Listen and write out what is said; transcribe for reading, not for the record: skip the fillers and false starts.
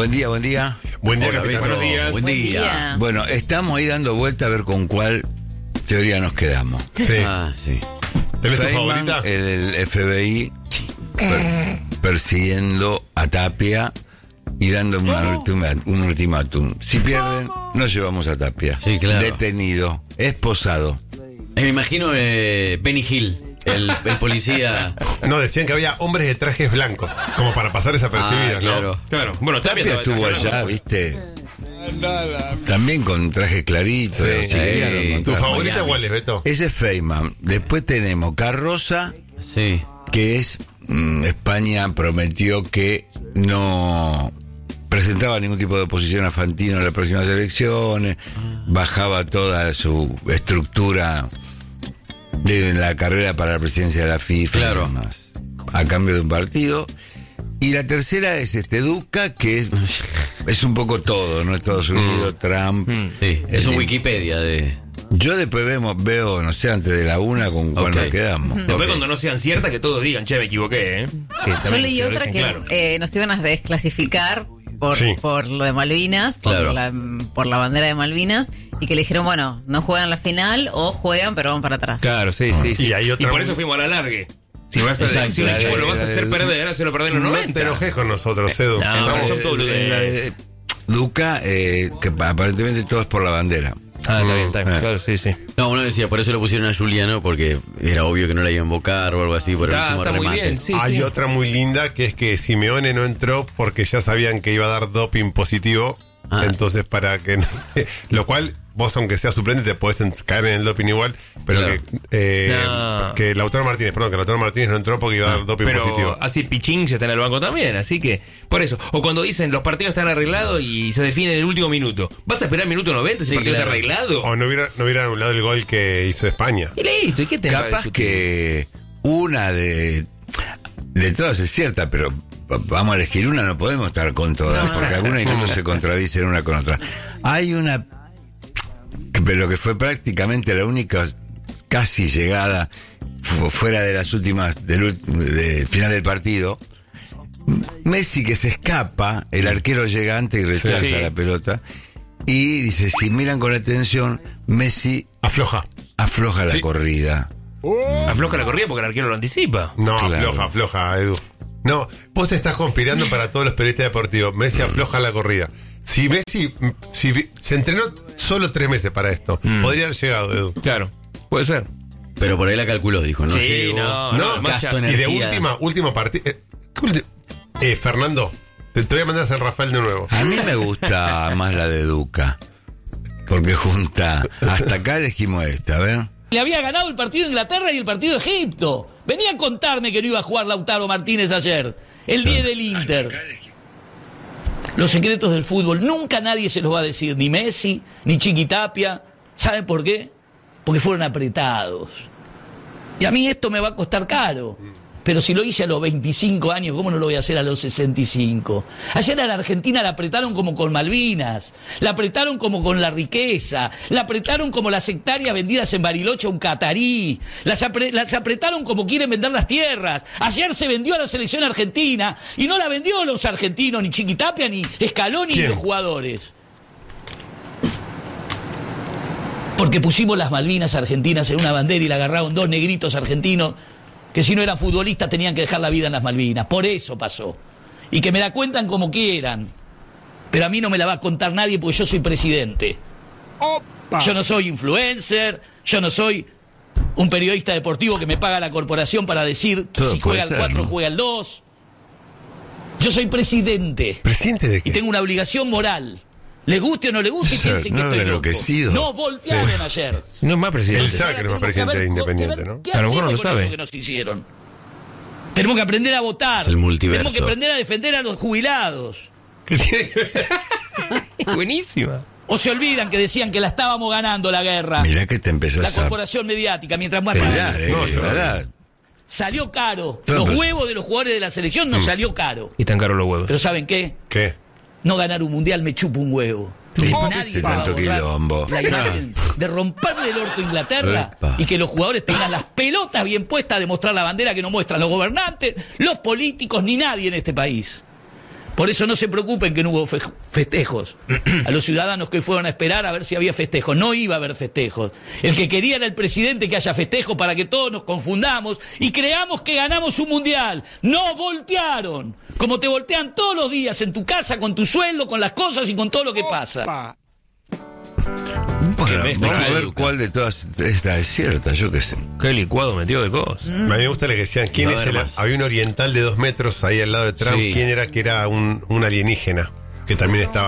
Buen día, buen día. Buen día, Hola, capitán. Beto. Buenos días. Buen día. Bueno, estamos ahí dando vuelta a ver con cuál teoría nos quedamos. Sí. Sí. ¿Tenés tu Feynman, favorita? el FBI persiguiendo a Tapia y dando un ultimátum. Si pierden, nos llevamos a Tapia. Sí, claro. Detenido, esposado. Me imagino Benny Hill, el policía. No, decían que había hombres de trajes blancos, como para pasar desapercibidos, claro. ¿no? Claro, bueno, Tapia estuvo allá, ¿viste? También con traje clarito. Sí. siciliano, con ¿Tu traje- favorita Miami. cuál es, Beto? Ese es Feynman. Después tenemos Carroza, Sí. que es España prometió que no presentaba ningún tipo de oposición a Fantino en las próximas elecciones, bajaba toda su estructura de la carrera para la presidencia de la FIFA, Claro. y demás, a cambio de un partido. Y la tercera es Duca, que es un poco todo, ¿no? Estados Unidos, Trump. Sí. Es un El- Wikipedia de. Yo después veo, no sé, antes de la una con cuál Ok. nos quedamos. Después Ok. cuando no sean ciertas, que todos digan, che, me equivoqué, ¿eh? Que Yo también leí que lo otra dejen que claro. nos iban a desclasificar Sí. por lo de Malvinas, Claro. por la bandera de Malvinas, y que le dijeron, bueno, no juegan la final o juegan, pero van para atrás. Claro, sí, sí, sí. Y hay otra por muy- eso fuimos a la largue. Si vas a Exacto. si un La de- equipo lo vas a la hacer de- perder, hacelo perder en los No 90. te enojes con nosotros, Edu. No, Estamos- son todos La de Duca, que aparentemente todo es por la bandera. Ah, está bien, claro, sí, sí. No, uno decía, por eso lo pusieron a Juliano, porque era obvio que no la iba a invocar o algo así por el último Está muy remate. bien, sí, Hay sí. otra muy linda que es que Simeone no entró porque ya sabían que iba a dar doping positivo. Ah. Entonces, para que. Lo cual, vos, aunque seas suplente, te podés caer en el doping igual. Pero Claro. No. que Lautaro Martínez no entró porque iba a dar doping Pero positivo. así Pichín ya está en el banco también, así que por eso. O cuando dicen los partidos están arreglados y se define en el último minuto. ¿Vas a esperar el minuto 90 si Sí, el partido claro. está arreglado? O no hubiera anulado el gol que hizo España. Y listo, ¿y qué te va a Capaz discutir? que una de todas es cierta, pero vamos a elegir una, no podemos estar con todas, porque algunas incluso se contradicen una con otra. Hay una, pero que fue prácticamente la única casi llegada fuera de las últimas, de final del partido. Messi, que se escapa, el arquero llega antes y rechaza Sí. la pelota, y dice, si miran con atención, Messi Afloja. afloja la Sí. corrida. Afloja la corrida porque el arquero lo anticipa. No, Claro. afloja, Edu. No, vos estás conspirando para todos los periodistas deportivos. Messi afloja la corrida. Si Messi se entrenó solo 3 meses para esto, podría haber llegado, Edu. Claro, puede ser. Pero por ahí la calculó, dijo, no Sí, llegó. no, No, además gasto ya- en Y de energía. última partida. Fernando, te voy a mandar a San Rafael de nuevo. A mí me gusta más la de Duca, porque junta, hasta acá elegimos esta, a ver. Le había ganado el partido de Inglaterra y el partido de Egipto. Venía a contarme que no iba a jugar Lautaro Martínez ayer, el día del Inter. Los secretos del fútbol nunca nadie se los va a decir, ni Messi, ni Chiquitapia. ¿Saben por qué? Porque fueron apretados. Y a mí esto me va a costar caro. Pero si lo hice a los 25 años, ¿cómo no lo voy a hacer a los 65? Ayer a la Argentina la apretaron como con Malvinas, la apretaron como con la riqueza, la apretaron como las hectáreas vendidas en Bariloche a un catarí, las apretaron como quieren vender las tierras. Ayer se vendió a la selección argentina y no la vendió los argentinos, ni Chiquitapia, ni Scaloni, ni ¿Quién? los jugadores. Porque pusimos las Malvinas argentinas en una bandera y la agarraron 2 negritos argentinos que si no eran futbolistas tenían que dejar la vida en las Malvinas. Por eso pasó. Y que me la cuentan como quieran. Pero a mí no me la va a contar nadie porque yo soy presidente. Yo no soy influencer, yo no soy un periodista deportivo que me paga la corporación para decir que Todo si puede juega el ser, 4 ¿no? juega el 2. Yo soy presidente. ¿Presidente de Y qué? tengo una obligación moral. Les guste o no les guste, Sí, piensen que no, estoy loco. enloquecido. No voltearon ayer. No es más presidente. Él sabe que no es más presidente de Independiente, ¿no? ¿Qué A lo mejor no hacemos lo con sabe. eso que nos hicieron? Tenemos que aprender a votar. Es el multiverso. Tenemos que aprender a defender a los jubilados. ¿Qué tiene que ver? Buenísima. O se olvidan que decían que la estábamos ganando la guerra. Mirá que te La empezás a corporación mediática, mientras más pelear, pagan. No, yo- ¿verdad? Salió caro. Pero- Los huevos de los jugadores de la selección nos salió caro. Y están caros los huevos. Pero ¿saben qué? ¿Qué? No ganar un mundial me chupa un huevo. ¿Y por qué Nadie ese va a tanto borrar quilombo? la imagen de romperle el orto a Inglaterra Epa. y que los jugadores tengan las pelotas bien puestas de mostrar la bandera que no muestran los gobernantes, los políticos, ni nadie en este país. Por eso no se preocupen que no hubo festejos. A los ciudadanos que fueron a esperar a ver si había festejos. No iba a haber festejos. El que quería era el presidente que haya festejos para que todos nos confundamos y creamos que ganamos un mundial. ¡No voltearon! Como te voltean todos los días en tu casa, con tu sueldo, con las cosas y con todo lo que pasa. Bueno, Qué vamos a mezcla, ver Lucas. cuál de todas esta es cierta, yo qué sé. Qué licuado metido de cosas. A mí me gusta lo que decían. ¿Quién Va a es haber el? más. Había un oriental de 2 metros ahí al lado de Trump. Sí. ¿Quién era? Que era un alienígena. Que también estaba